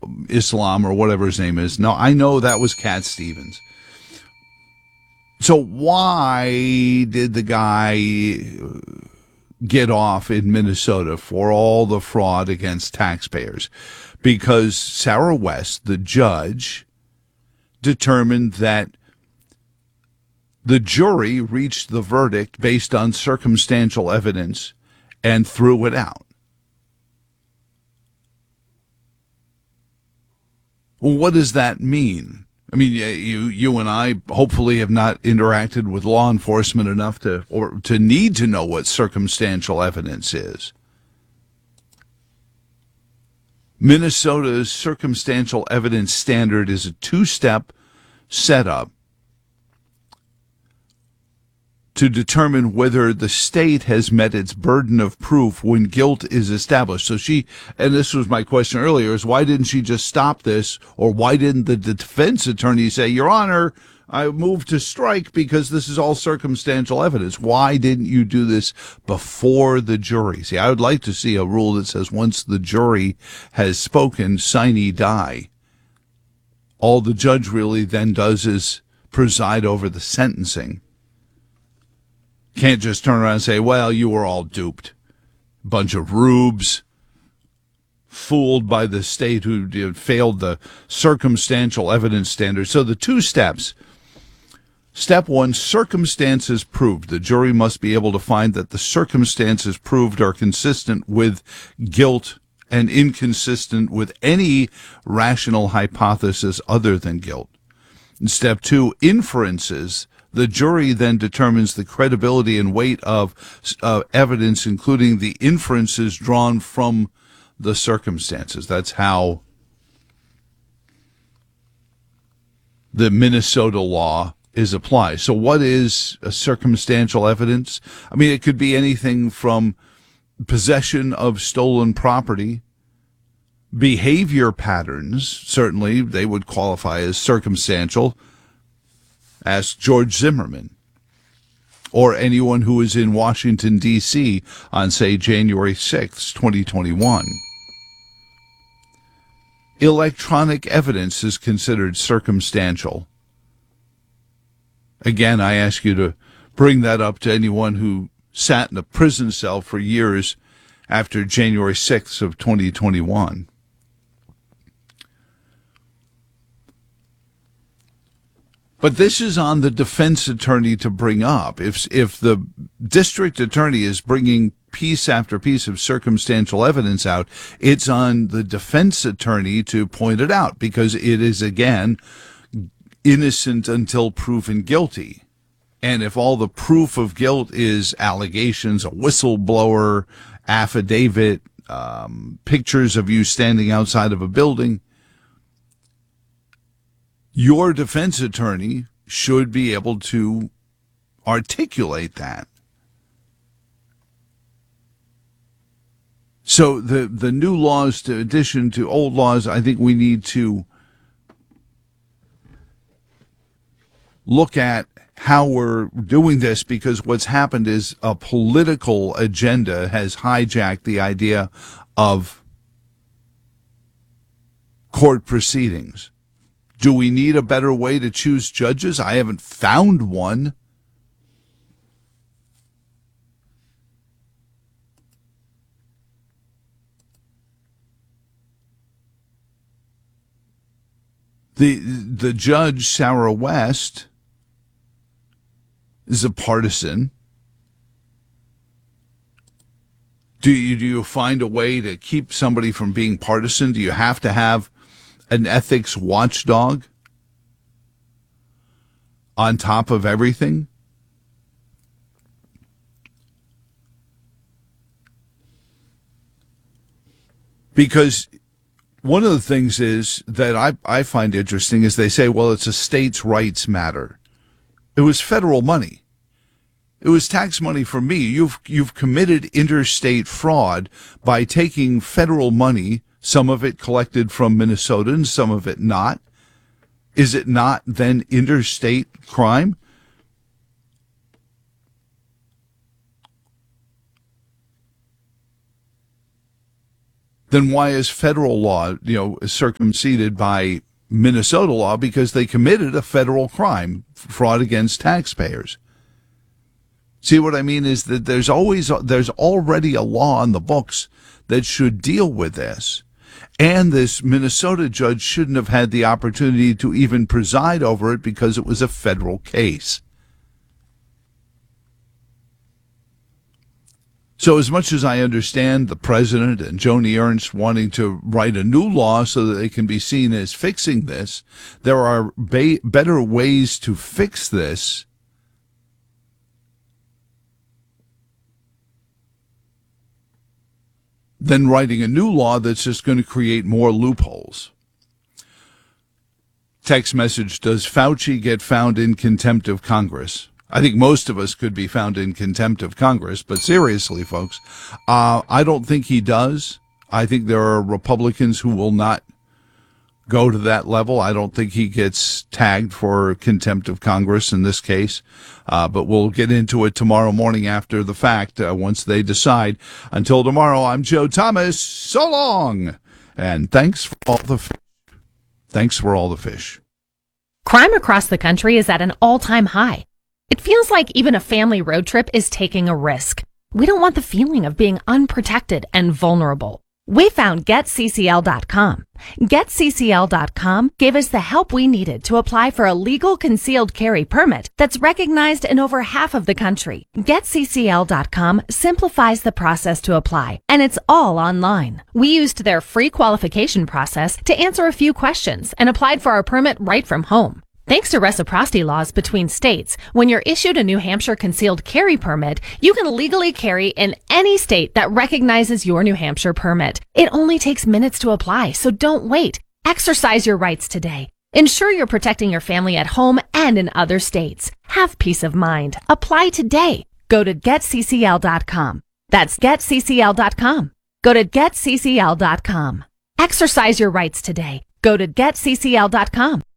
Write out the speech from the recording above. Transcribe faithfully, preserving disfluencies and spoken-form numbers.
Islam or whatever his name is. No, I know that was Cat Stevens. So why did the guy get off in Minnesota for all the fraud against taxpayers? Because Sarah West, the judge, determined that the jury reached the verdict based on circumstantial evidence and threw it out. Well, what does that mean? I mean, you you and I hopefully have not interacted with law enforcement enough to or to need to know what circumstantial evidence is. Minnesota's circumstantial evidence standard is a two-step setup to determine whether the state has met its burden of proof when guilt is established. So she, and this was my question earlier, is why didn't she just stop this? Or why didn't the defense attorney say, Your Honor, I moved to strike because this is all circumstantial evidence? Why didn't you do this before the jury? See, I would like to see a rule that says once the jury has spoken, sine die. All the judge really then does is preside over the sentencing. Can't just turn around and say, well, you were all duped. Bunch of rubes, fooled by the state who failed the circumstantial evidence standard. So the two steps. Step one, circumstances proved. The jury must be able to find that the circumstances proved are consistent with guilt and inconsistent with any rational hypothesis other than guilt. And step two, inferences. The jury then determines the credibility and weight of uh, evidence, including the inferences drawn from the circumstances. That's how the Minnesota law is applied. So what is a circumstantial evidence? I mean, it could be anything from possession of stolen property, behavior patterns. Certainly, they would qualify as circumstantial. Ask George Zimmerman or anyone who was in Washington, D C on, say, January sixth, twenty twenty-one. Electronic evidence is considered circumstantial. Again, I ask you to bring that up to anyone who sat in a prison cell for years after January sixth of twenty twenty-one. But this is on the defense attorney to bring up. If if the district attorney is bringing piece after piece of circumstantial evidence out, it's on the defense attorney to point it out, because it is, again, innocent until proven guilty. And if all the proof of guilt is allegations, a whistleblower, affidavit, um, pictures of you standing outside of a building, your defense attorney should be able to articulate that. So the, the new laws, to addition to old laws, I think we need to look at how we're doing this, because what's happened is a political agenda has hijacked the idea of court proceedings. Do we need a better way to choose judges? I haven't found one. The the judge, Sarah West, is a partisan. Do you, do you find a way to keep somebody from being partisan? Do you have to have an ethics watchdog on top of everything? Because one of the things is that I, I find interesting is they say, well, it's a states' rights matter. It was federal money. It was tax money from me. You've you've committed interstate fraud by taking federal money, some of it collected from Minnesotans, some of it not. Is it not then interstate crime? then why is federal law, you know, circumseded by Minnesota law? Because they committed a federal crime, fraud against taxpayers. See what I mean is that there's always, there's already a law on the books that should deal with this. And this Minnesota judge shouldn't have had the opportunity to even preside over it because it was a federal case. So as much as I understand the president and Joni Ernst wanting to write a new law so that they can be seen as fixing this, there are ba- better ways to fix this than writing a new law that's just going to create more loopholes. Text message, does Fauci get found in contempt of Congress? I think most of us could be found in contempt of Congress, but seriously, folks, uh, I don't think he does. I think there are Republicans who will not go to that level. I don't think he gets tagged for contempt of Congress in this case, uh, but we'll get into it tomorrow morning after the fact, uh, once they decide. Until tomorrow, I'm Joe Thomas. So long, and thanks for all the fish. Thanks for all the fish. Crime across the country is at an all-time high. It feels like even a family road trip is taking a risk. We don't want the feeling of being unprotected and vulnerable. We found Get C C L dot com. Get C C L dot com gave us the help we needed to apply for a legal concealed carry permit that's recognized in over half of the country. Get C C L dot com simplifies the process to apply, and it's all online. We used their free qualification process to answer a few questions and applied for our permit right from home. Thanks to reciprocity laws between states, when you're issued a New Hampshire concealed carry permit, you can legally carry in any state that recognizes your New Hampshire permit. It only takes minutes to apply, so don't wait. Exercise your rights today. Ensure you're protecting your family at home and in other states. Have peace of mind. Apply today. Go to Get C C L dot com. That's Get C C L dot com. Go to Get C C L dot com. Exercise your rights today. Go to Get C C L dot com.